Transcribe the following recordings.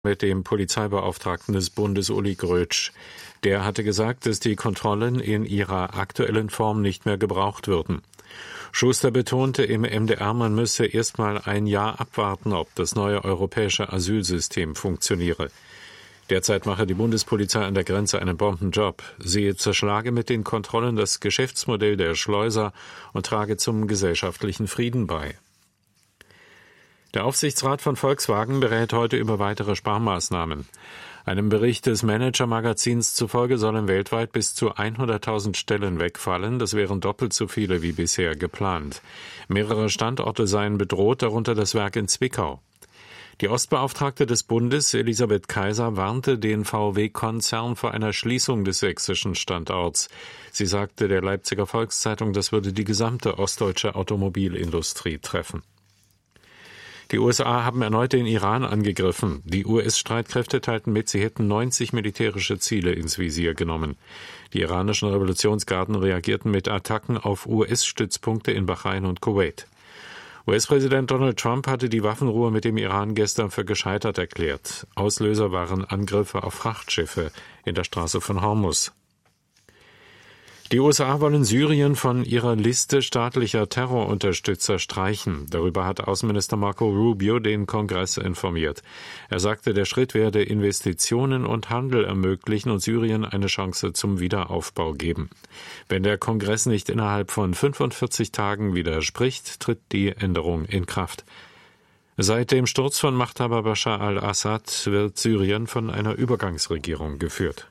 mit dem Polizeibeauftragten des Bundes Uli Grötsch. Der hatte gesagt, dass die Kontrollen in ihrer aktuellen Form nicht mehr gebraucht würden. Schuster betonte im MDR, man müsse erst mal ein Jahr abwarten, ob das neue europäische Asylsystem funktioniere. Derzeit mache die Bundespolizei an der Grenze einen Bombenjob. Sie zerschlage mit den Kontrollen das Geschäftsmodell der Schleuser und trage zum gesellschaftlichen Frieden bei. Der Aufsichtsrat von Volkswagen berät heute über weitere Sparmaßnahmen. Einem Bericht des Manager-Magazins zufolge sollen weltweit bis zu 100.000 Stellen wegfallen. Das wären doppelt so viele wie bisher geplant. Mehrere Standorte seien bedroht, darunter das Werk in Zwickau. Die Ostbeauftragte des Bundes, Elisabeth Kaiser, warnte den VW-Konzern vor einer Schließung des sächsischen Standorts. Sie sagte der Leipziger Volkszeitung, das würde die gesamte ostdeutsche Automobilindustrie treffen. Die USA haben erneut den Iran angegriffen. Die US-Streitkräfte teilten mit, sie hätten 90 militärische Ziele ins Visier genommen. Die iranischen Revolutionsgarden reagierten mit Attacken auf US-Stützpunkte in Bahrain und Kuwait. US-Präsident Donald Trump hatte die Waffenruhe mit dem Iran gestern für gescheitert erklärt. Auslöser waren Angriffe auf Frachtschiffe in der Straße von Hormuz. Die USA wollen Syrien von ihrer Liste staatlicher Terrorunterstützer streichen. Darüber hat Außenminister Marco Rubio den Kongress informiert. Er sagte, der Schritt werde Investitionen und Handel ermöglichen und Syrien eine Chance zum Wiederaufbau geben. Wenn der Kongress nicht innerhalb von 45 Tagen widerspricht, tritt die Änderung in Kraft. Seit dem Sturz von Machthaber Bashar al-Assad wird Syrien von einer Übergangsregierung geführt.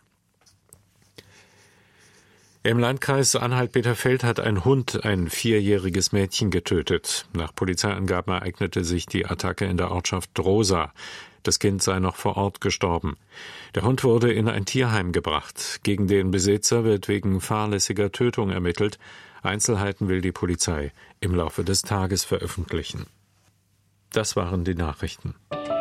Im Landkreis Anhalt-Bitterfeld hat ein Hund ein 4-jähriges Mädchen getötet. Nach Polizeiangaben ereignete sich die Attacke in der Ortschaft Drosa. Das Kind sei noch vor Ort gestorben. Der Hund wurde in ein Tierheim gebracht. Gegen den Besitzer wird wegen fahrlässiger Tötung ermittelt. Einzelheiten will die Polizei im Laufe des Tages veröffentlichen. Das waren die Nachrichten.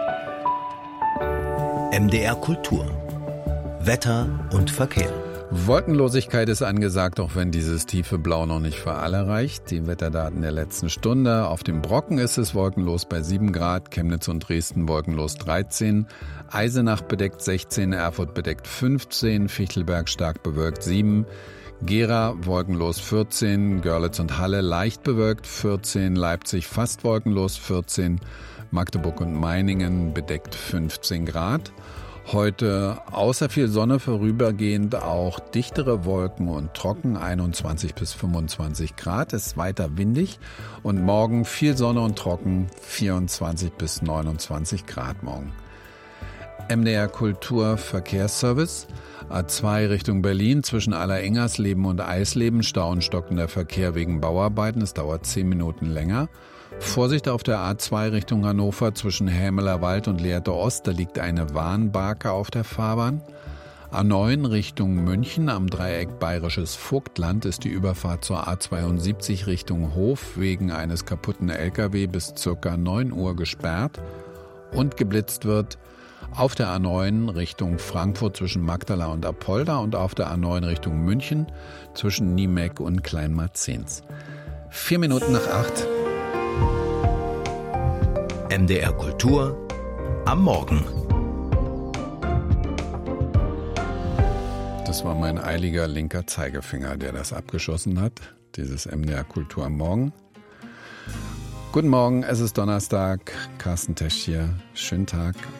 MDR Kultur. Wetter und Verkehr. Wolkenlosigkeit ist angesagt, auch wenn dieses tiefe Blau noch nicht für alle reicht. Die Wetterdaten der letzten Stunde. Auf dem Brocken ist es wolkenlos bei 7 Grad, Chemnitz und Dresden wolkenlos 13, Eisenach bedeckt 16, Erfurt bedeckt 15, Fichtelberg stark bewölkt 7, Gera wolkenlos 14, Görlitz und Halle leicht bewölkt 14, Leipzig fast wolkenlos 14, Magdeburg und Meiningen bedeckt 15 Grad. Heute außer viel Sonne vorübergehend auch dichtere Wolken und trocken, 21 bis 25 Grad, ist weiter windig und morgen viel Sonne und trocken, 24 bis 29 Grad morgen. MDR Kultur Verkehrsservice, A2 Richtung Berlin zwischen Allerengersleben und Eisleben, Stau und stockender Verkehr wegen Bauarbeiten, es dauert 10 Minuten länger. Vorsicht auf der A2 Richtung Hannover zwischen Hämelerwald und Lehrte Ost, da liegt eine Warnbarke auf der Fahrbahn. A9 Richtung München am Dreieck Bayerisches Vogtland ist die Überfahrt zur A72 Richtung Hof wegen eines kaputten LKW bis ca. 9 Uhr gesperrt und geblitzt wird auf der A9 Richtung Frankfurt zwischen Magdala und Apolda und auf der A9 Richtung München zwischen Niemeck und Kleinmarzens. 4 Minuten nach 8. MDR Kultur am Morgen. Das war mein eiliger linker Zeigefinger, der das abgeschossen hat, dieses MDR Kultur am Morgen. Guten Morgen, es ist Donnerstag, Carsten Tesch hier, schönen Tag.